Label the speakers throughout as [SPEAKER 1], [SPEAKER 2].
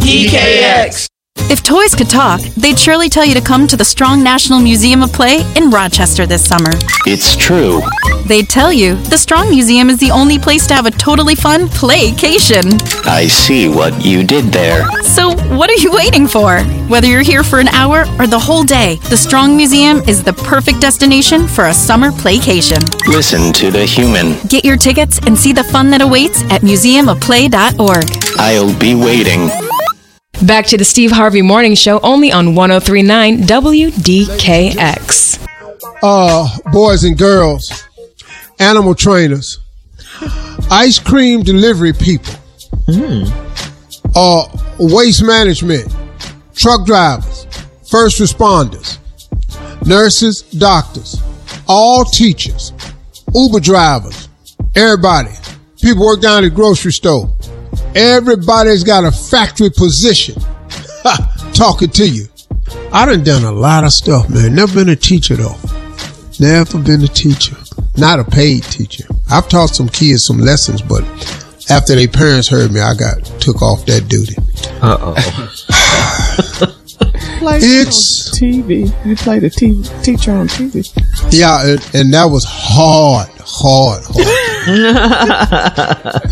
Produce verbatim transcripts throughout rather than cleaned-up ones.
[SPEAKER 1] D K X.
[SPEAKER 2] If toys could talk, they'd surely tell you to come to the Strong National Museum of Play in Rochester this summer.
[SPEAKER 3] It's true.
[SPEAKER 2] They'd tell you the Strong Museum is the only place to have a totally fun playcation.
[SPEAKER 3] I see what you did there.
[SPEAKER 2] So what are you waiting for? Whether you're here for an hour or the whole day, the Strong Museum is the perfect destination for a summer playcation.
[SPEAKER 3] Listen to the human.
[SPEAKER 2] Get your tickets and see the fun that awaits at museum of play dot org.
[SPEAKER 3] I'll be waiting.
[SPEAKER 4] Back to the Steve Harvey Morning Show, only on one oh three point nine W D K X.
[SPEAKER 5] Uh, boys and girls, animal trainers, ice cream delivery people, mm. uh, waste management, truck drivers, first responders, nurses, doctors, all teachers, Uber drivers, everybody, people work down at the grocery store. Everybody's got a factory position talking to you. I done done a lot of stuff, man. Never been a teacher, though. Never been a teacher. Not a paid teacher. I've taught some kids some lessons, but after their parents heard me, I got took off that duty.
[SPEAKER 6] Uh-oh.
[SPEAKER 5] It's
[SPEAKER 7] T V. You played a t- teacher on T V.
[SPEAKER 5] Yeah, and, and that was hard, hard, hard.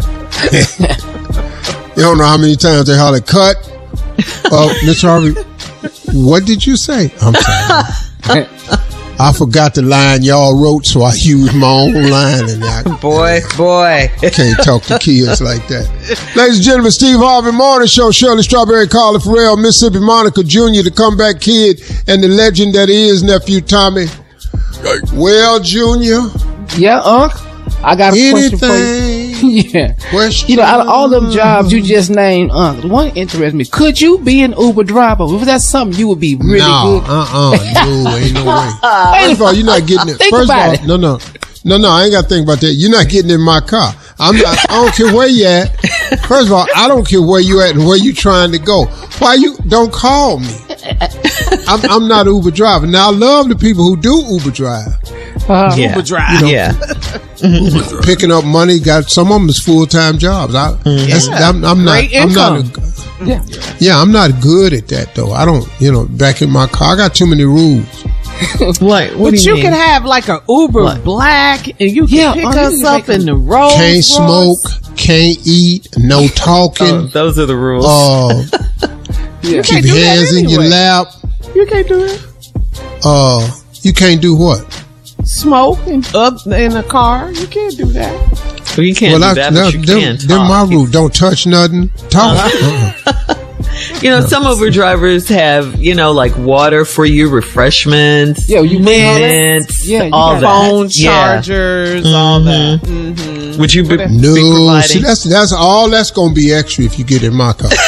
[SPEAKER 5] You don't know how many times they holler, cut. Uh, Mister Harvey, what did you say? I'm sorry. I forgot the line y'all wrote, so I used my own line. And I,
[SPEAKER 6] boy, boy.
[SPEAKER 5] Can't talk to kids like that. Ladies and gentlemen, Steve Harvey Morning Show, Shirley Strawberry, Carla Farrell, Mississippi Monica Junior, the comeback kid, and the legend that is nephew Tommy. Well, Junior.
[SPEAKER 8] Yeah, Unc. I got a
[SPEAKER 5] Anything.
[SPEAKER 8] question for you. Yeah.
[SPEAKER 5] Question.
[SPEAKER 8] You know, out of all them jobs you just named, Unc, the one interests me. Could you be an Uber driver? If that's something you would be really
[SPEAKER 5] no,
[SPEAKER 8] good.
[SPEAKER 5] Uh-uh. No, ain't no way. First of all, you're not getting it.
[SPEAKER 8] Think
[SPEAKER 5] First
[SPEAKER 8] about
[SPEAKER 5] of all,
[SPEAKER 8] it.
[SPEAKER 5] no, no. No, no, I ain't got to think about that. You're not getting in my car. I'm not, I don't care where you at. First of all, I don't care where you at and where you trying to go. Why you don't call me? I'm, I'm not an Uber driver. Now, I love the people who do Uber drive.
[SPEAKER 8] Uh,
[SPEAKER 6] yeah.
[SPEAKER 8] Uber drive.
[SPEAKER 5] You know,
[SPEAKER 6] yeah.
[SPEAKER 5] Uber, picking up money. Got some of them is full time jobs. I, that's, I'm, I'm not.
[SPEAKER 8] Great
[SPEAKER 5] I'm not.
[SPEAKER 8] income.
[SPEAKER 5] A,
[SPEAKER 8] Yeah.
[SPEAKER 5] yeah, I'm not good at that though. I don't. You know, back in my car, I got too many rules.
[SPEAKER 6] What? What
[SPEAKER 7] But
[SPEAKER 6] do you,
[SPEAKER 7] you
[SPEAKER 6] mean?
[SPEAKER 7] can have like a Uber
[SPEAKER 6] What?
[SPEAKER 7] Black, and you can
[SPEAKER 8] Yeah,
[SPEAKER 7] pick
[SPEAKER 8] uh,
[SPEAKER 7] us
[SPEAKER 8] you can
[SPEAKER 7] up
[SPEAKER 8] make
[SPEAKER 7] in the road.
[SPEAKER 5] Can't smoke. Can't eat. No
[SPEAKER 6] Oh,
[SPEAKER 5] talking.
[SPEAKER 6] those are the rules.
[SPEAKER 5] Uh,
[SPEAKER 7] You
[SPEAKER 5] keep
[SPEAKER 7] can't
[SPEAKER 5] your
[SPEAKER 7] do that
[SPEAKER 5] hands in your
[SPEAKER 7] anyway.
[SPEAKER 5] lap.
[SPEAKER 7] You can't do it.
[SPEAKER 5] Uh, you can't do what?
[SPEAKER 7] Smoke and up in a car. You can't do that.
[SPEAKER 6] well, you can't
[SPEAKER 5] well,
[SPEAKER 6] do
[SPEAKER 5] I,
[SPEAKER 6] that,
[SPEAKER 5] no,
[SPEAKER 6] but you
[SPEAKER 5] them,
[SPEAKER 6] can
[SPEAKER 5] them my
[SPEAKER 6] talk.
[SPEAKER 5] rules. Don't touch nothing. Talk. Uh-uh.
[SPEAKER 6] You know, some Uber drivers have, you know, like water for you, refreshments,
[SPEAKER 8] Yeah, you bring all that?
[SPEAKER 6] mints,
[SPEAKER 8] Yeah, you
[SPEAKER 6] all
[SPEAKER 8] got
[SPEAKER 6] that.
[SPEAKER 7] Phone
[SPEAKER 6] Yeah.
[SPEAKER 7] chargers, all that. Mm-hmm.
[SPEAKER 6] Would you be, be
[SPEAKER 5] No,
[SPEAKER 6] providing?
[SPEAKER 5] see, that's that's all. That's gonna be extra if you get in my car.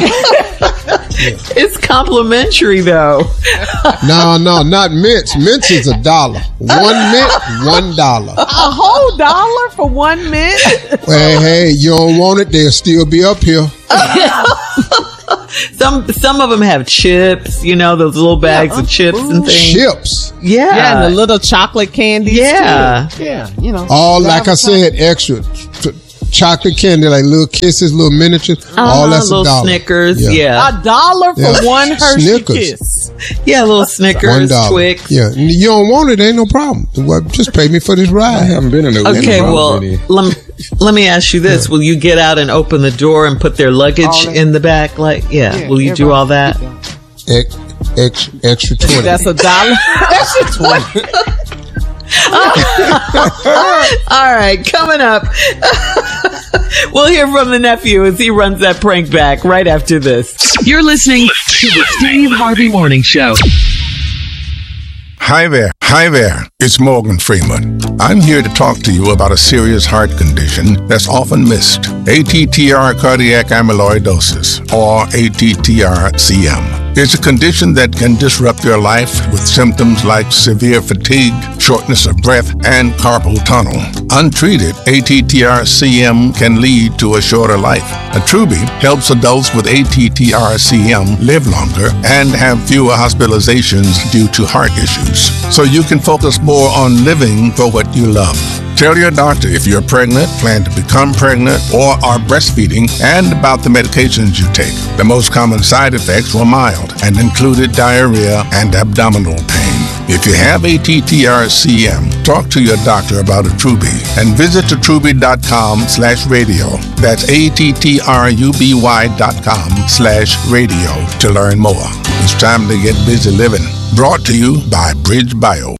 [SPEAKER 6] It's complimentary, though.
[SPEAKER 5] No, no, not mints. Mints is a dollar. One mint, one dollar.
[SPEAKER 7] A whole dollar for one mint?
[SPEAKER 5] Hey, hey, you don't want it? They'll still be up here.
[SPEAKER 6] Some some of them have chips, you know, those little bags
[SPEAKER 7] Yeah,
[SPEAKER 6] of chips and things.
[SPEAKER 5] Chips.
[SPEAKER 6] Yeah.
[SPEAKER 7] Yeah, and the little chocolate candies.
[SPEAKER 6] Yeah.
[SPEAKER 7] Too. Yeah, you know.
[SPEAKER 5] All like I said, extra. Ch- chocolate candy, like little kisses, little miniatures. all
[SPEAKER 6] Uh-huh,
[SPEAKER 5] that's a
[SPEAKER 6] little
[SPEAKER 5] dollar.
[SPEAKER 6] Snickers,
[SPEAKER 5] Yeah.
[SPEAKER 6] yeah.
[SPEAKER 7] A dollar for
[SPEAKER 5] Yeah.
[SPEAKER 7] one Hershey
[SPEAKER 5] Snickers.
[SPEAKER 7] kiss.
[SPEAKER 6] Yeah, little Snickers,
[SPEAKER 5] One dollar.
[SPEAKER 6] Twix.
[SPEAKER 5] Yeah, and you don't want it, ain't no problem. Well, just pay me for this
[SPEAKER 9] I
[SPEAKER 5] ride.
[SPEAKER 9] haven't been in a
[SPEAKER 6] Okay,
[SPEAKER 9] Uber
[SPEAKER 6] well,
[SPEAKER 9] already.
[SPEAKER 6] let me, let me ask you this. Will you get out and open the door and put their luggage
[SPEAKER 8] All that.
[SPEAKER 6] in the back? Like, yeah,
[SPEAKER 8] Yeah,
[SPEAKER 6] will you do all that?
[SPEAKER 5] Ex- ex- extra twenty.
[SPEAKER 7] That's a dollar. That's a twenty.
[SPEAKER 6] All right, coming up, we'll hear from the nephew as he runs that prank back right after this.
[SPEAKER 1] You're listening to the Steve Harvey Morning Show.
[SPEAKER 10] Hi there. Hi there. It's Morgan Freeman. I'm here to talk to you about a serious heart condition that's often missed. A T T R cardiac amyloidosis, or A T T R C M. It's a condition that can disrupt your life with symptoms like severe fatigue, shortness of breath, and carpal tunnel. Untreated, A T T R C M can lead to a shorter life. Attruby helps adults with A T T R C M live longer and have fewer hospitalizations due to heart issues, so you can focus more on living for what you love. Tell your doctor if you're pregnant, plan to become pregnant, or are breastfeeding, and about the medications you take. The most common side effects were mild and included diarrhea and abdominal pain. If you have A T T R C M, talk to your doctor about Attruby and visit attruby.com slash radio. That's A-T-T-R-U-B-Y dot com slash radio to learn more. It's time to get busy living. Brought to you by Bridge Bio.